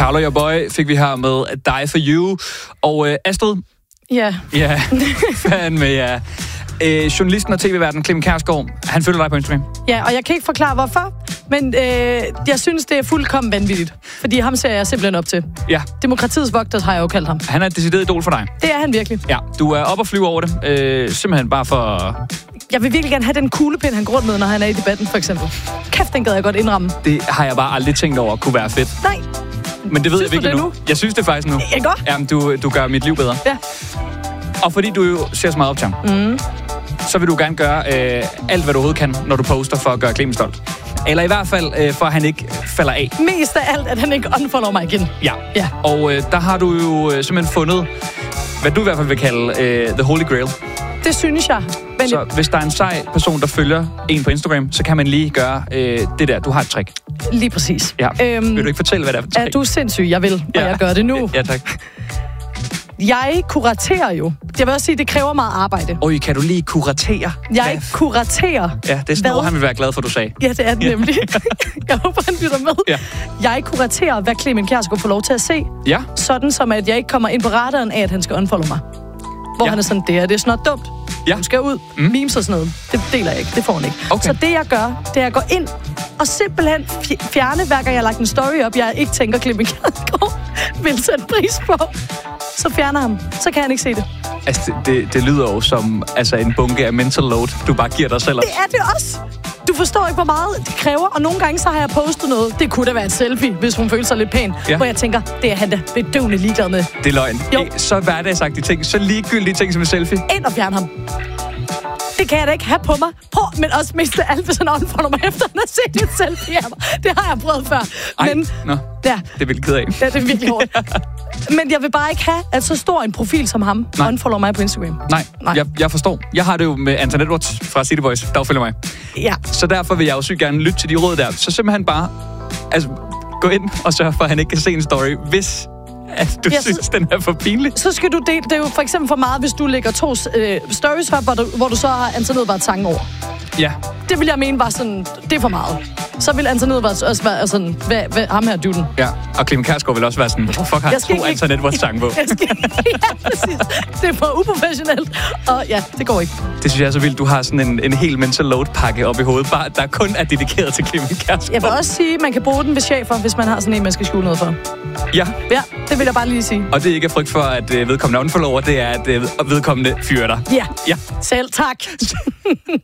Carlo Your Boy fik vi her med Die For You. Og Astrid? Ja. Ja, fandme ja. Journalisten og tv-verden Clement Kjersgaard, han følger dig på Instagram. Ja, og jeg kan ikke forklare hvorfor, men jeg synes, det er fuldkommen vanvittigt. Fordi ham ser jeg simpelthen op til. Ja. Demokratiets vogter har jeg jo kaldt ham. Han er et decideret idol for dig. Det er han virkelig. Ja, du er op og flyve over det. Simpelthen bare for... Jeg vil virkelig gerne have den kuglepind, han går rundt med, når han er i debatten, for eksempel. Kæft, den gad jeg godt indramme. Det har jeg bare aldrig tænkt over kunne være fedt. Nej. Men det ved Synes jeg virkelig du det nu. Jeg synes det faktisk nu. Jeg godt. Jamen, du gør mit liv bedre. Ja. Og fordi du jo ser så meget op til ham, så vil du gerne gøre alt, hvad du overhovedet kan, når du poster for at gøre Clement stolt. Eller i hvert fald, for at han ikke falder af. Mest af alt, at han ikke unfollower mig igen. Ja. Og der har du jo simpelthen fundet, hvad du i hvert fald vil kalde The Holy Grail. Det synes jeg. Men Så hvis der er en sej person, der følger en på Instagram, så kan man lige gøre det der. Du har et trick. lige præcis. Ja. Vil du ikke fortælle, hvad det er for et trick? Er du sindssyg? Jeg vil, og jeg gør det nu. Ja, tak. Jeg kuraterer jo. Jeg vil også sige, det kræver meget arbejde. Oj, kan du lige kuratere? Jeg kuraterer. Ja, det er sådan noget, han vil være glad for, du sagde. Ja, det er det nemlig. Jeg håber, han lytter med. Ja. Jeg kuraterer, hvad Clement Kjersgaard får lov til at se. Ja. Sådan som, at jeg ikke kommer ind på radaren af, at han skal unfollow mig. Hvor han er sådan, det er snart dumt. Ja. Du skal ud. Memes og sådan noget. Det deler jeg ikke. Det får han ikke. Okay. Så det, jeg gør, det er at gå ind og simpelthen fjerne, hver gang jeg har lagt en story op, jeg ikke tænker, Clement Kjersgaard vil sætte pris på. Så fjerner ham. Så kan han ikke se det. Altså, det lyder jo som en bunke af mental load, du bare giver dig selv op. Det er det også. Du forstår ikke, hvor meget det kræver. Og nogle gange så har jeg postet noget. Det kunne da være et selfie, hvis hun føler sig lidt pæn. Ja. Hvor jeg tænker, det er han da bedøvende ligeglad med. Det er løgn. Så hverdagsagtige ting. Så ligegyldige ting som en selfie. Ind og fjerne ham. Det kan jeg da ikke have på mig. Men også mest af alt, hvis han unfollower mig, efter han har set et selfie af mig. Det har jeg prøvet før. Men, det er virkelig ked af. Ja, det er virkelig hårdt. Men jeg vil bare ikke have, at så stor en profil som ham unfollower mig på Instagram. Nej. Jeg forstår. Jeg har det jo med Anton Edwards fra City Voice, der følger mig. Ja. Så derfor vil jeg jo sygt gerne lytte til de råd der. Så simpelthen bare gå ind og sørge for, at han ikke kan se en story, hvis at du synes, den er for pinlig. Så skal du dele. Det er jo for eksempel for meget, hvis du lægger 2 stories op, hvor du så har Anton Edwards sang over. Ja. Det vil jeg mene var sådan, det er for meget. Så vil Anton Edwards også være sådan, hvad ham her duden. Ja, og Clement Kjersgaard vil også være sådan, fuck, har 2 Anton Edwards sange på. Ja, præcis. Det er for uprofessionelt, og ja, det går ikke. Det synes jeg er så vildt. Du har sådan en hel mental load pakke op i hovedet, bare der kun er dedikeret til Clement Kjersgaard. Jeg vil også sige, at man kan bruge den ved chefer, hvis man har sådan en, man skal skjule noget for. Ja. Ja, det vil jeg bare lige sige. Og det er ikke frygt for, at vedkommende unfollower, det er, at vedkommende fyrer dig. Ja. Selv tak.